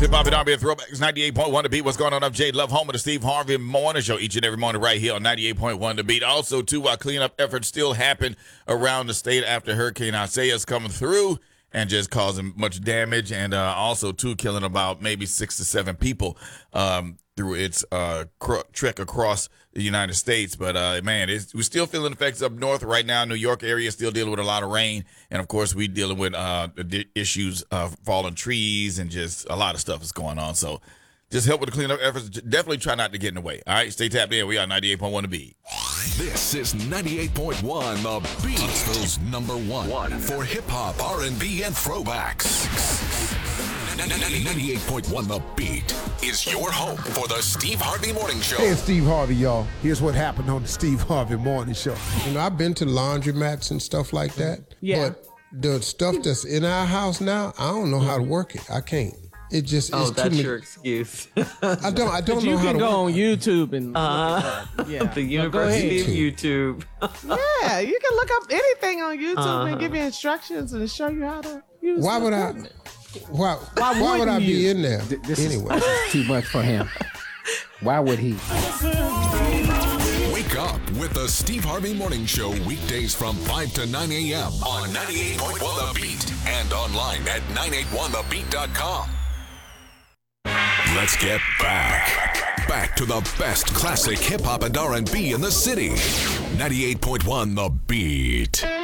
Hip-hop and R&B Throwbacks, 98.1 The Beat. What's going on? I'm Jay Love, home of the Steve Harvey Morning Show each and every morning right here on 98.1 The Beat. Also, too, while cleanup efforts still happen around the state after Hurricane Isaiah's coming through and just causing much damage, and also, too, killing about maybe 6 to 7 people through its trek across the United States. But, man, we're still feeling effects up north right now. New York area is still dealing with a lot of rain. And, of course, we're dealing with the issues of falling trees and just a lot of stuff is going on. So just help with the cleanup efforts. Definitely try not to get in the way. All right, stay tapped in. We are 98.1 The Beat. This is 98.1 The Beat. Huntsville's number one for hip-hop, R&B, and throwbacks. 98.1 The Beat is your home for the Steve Harvey Morning Show. Hey, it's Steve Harvey, y'all. Here's what happened on the Steve Harvey Morning Show. You know, I've been to laundromats and stuff like that. Yeah. But the stuff that's in our house now, I don't know how to work it. I can't. It just Oh, is too that's many. your excuse. I don't But know you how can to go work on YouTube and look it up. The No, go University ahead. of YouTube. Yeah, you can look up anything on YouTube and give you instructions and show you how to use Why the would I? equipment. Why would wouldn't I be you? in there This anyway? is too much for him. Why would he? Wake up with the Steve Harvey Morning Show weekdays from 5 to 9 a.m. on 98.1 The Beat and online at 981thebeat.com. Let's get back to the best classic hip-hop and R&B in the city. 98.1 The Beat.